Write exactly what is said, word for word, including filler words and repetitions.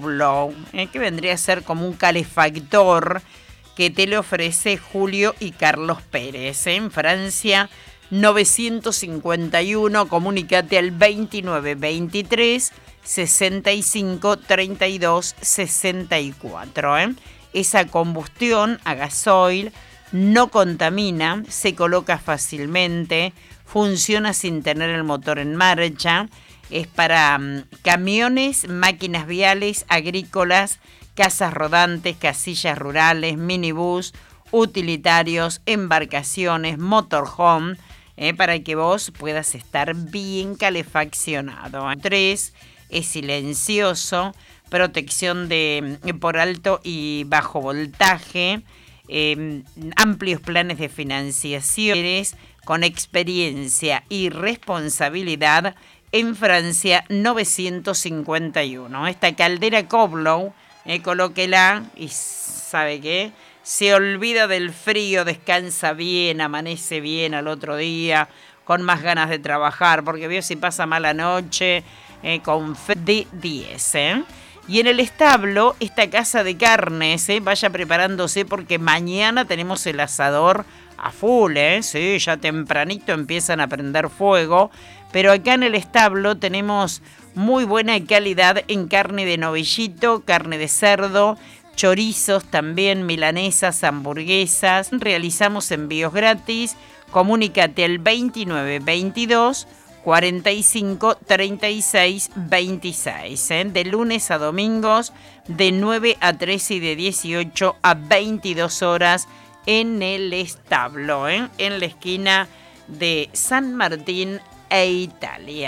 Koblow, eh, que vendría a ser como un calefactor que te le ofrece Julio y Carlos Pérez. ¿eh? En Francia, novecientos cincuenta y uno, comunicate al veintinueve veintitrés sesenta y cinco treinta y dos sesenta y cuatro. ¿eh? Esa combustión a gasoil no contamina, se coloca fácilmente, funciona sin tener el motor en marcha, es para um, camiones, máquinas viales, agrícolas, casas rodantes, casillas rurales, minibús, utilitarios, embarcaciones, motorhome, eh, para que vos puedas estar bien calefaccionado. Tres, es silencioso, protección de por alto y bajo voltaje, eh, amplios planes de financiación, con experiencia y responsabilidad. En Francia, novecientos cincuenta y uno. Esta caldera Koblow, eh, colóquela y ¿sabe qué? Se olvida del frío, descansa bien, amanece bien al otro día, con más ganas de trabajar, porque vio si pasa mala noche, eh, con fe de diez. ¿eh? Y en el establo, esta casa de carnes, ¿eh? vaya preparándose porque mañana tenemos el asador a full, ¿eh? Sí, ya tempranito empiezan a prender fuego. Pero acá en el establo tenemos muy buena calidad en carne de novillito, carne de cerdo, chorizos también, milanesas, hamburguesas. Realizamos envíos gratis. Comunícate al veintinueve veintidós cuarenta y cinco treinta y seis veintiséis. ¿eh? De lunes a domingos, de nueve a trece y de dieciocho a veintidós horas en el establo, ¿eh? en la esquina de San Martín e Italia.